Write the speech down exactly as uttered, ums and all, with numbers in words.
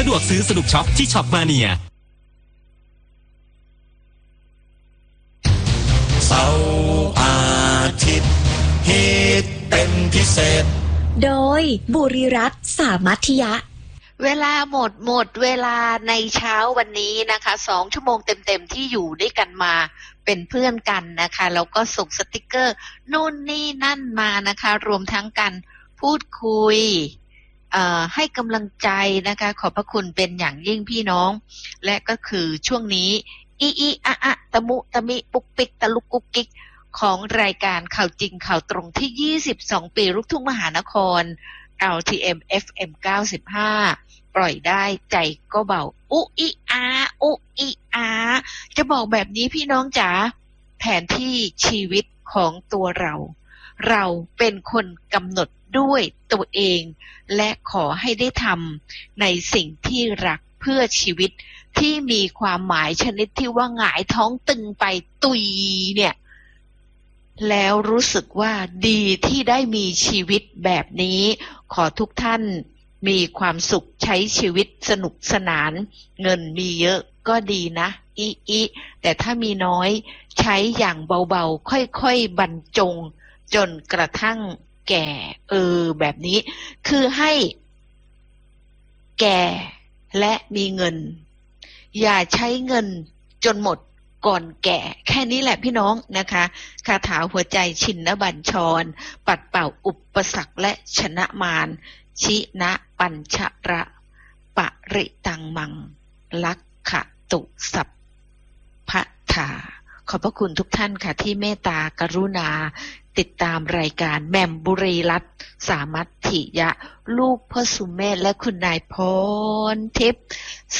สะดวกซื้อสนุกช็อปที่ช็อปมาเนียเสาร์อาทิตย์ฮิตเป็นพิเศษโดยบุรีรัตน์สามัธยะเวลาหมดหมดเวลาในเช้าวันนี้นะคะสองชั่วโมงเต็มๆที่อยู่ด้วยกันมาเป็นเพื่อนกันนะคะแล้วก็ส่งสติกเกอร์นู่นนี่นั่นมานะคะรวมทั้งกันพูดคุยเอ่อให้กำลังใจนะคะขอบพระคุณเป็นอย่างยิ่งพี่น้องและก็คือช่วงนี้อีอีอะอะตะมุตะมิปุกปิกตะลุกกุกกิกของรายการข่าวจริงข่าวตรงที่ยี่สิบสองปีลูกทุ่งมหานคร แอล ที เอ็ม เอฟ เอ็ม เก้าสิบห้าปล่อยได้ใจก็เบาอุอีอาอุอีอาจะบอกแบบนี้พี่น้องจ๋าแผนที่ชีวิตของตัวเราเราเป็นคนกำหนดด้วยตัวเองและขอให้ได้ทำในสิ่งที่รักเพื่อชีวิตที่มีความหมายชนิดที่ว่าหงายท้องตึงไปตุยเนี่ยแล้วรู้สึกว่าดีที่ได้มีชีวิตแบบนี้ขอทุกท่านมีความสุขใช้ชีวิตสนุกสนานเงินมีเยอะก็ดีนะอีอีแต่ถ้ามีน้อยใช้อย่างเบาๆค่อยๆบรรจงจนกระทั่งแก่เออแบบนี้คือให้แก่และมีเงินอย่าใช้เงินจนหมดก่อนแก่แค่นี้แหละพี่น้องนะคะคาถาหัวใจชินบัญชรปัดเป่าอุปสรรคและชนะมารชินะปัญชระปะริตังมังลักขะตุสัพพะทาขอบพระคุณทุกท่านค่ะที่เมตตากรุณาติดตามรายการแหม่มบุรีรัตน์สามัทธิยะลูกพ่อสุเมธและคุณนายพรทิพย์